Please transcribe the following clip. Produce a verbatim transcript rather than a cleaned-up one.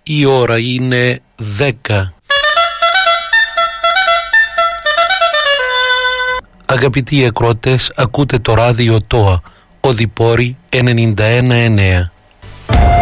Η ώρα είναι δέκα. Αγαπητοί ακροατές, ακούτε το ράδιο ΤΟΑ, Οδυπόρη ενενήντα ένα εννέα.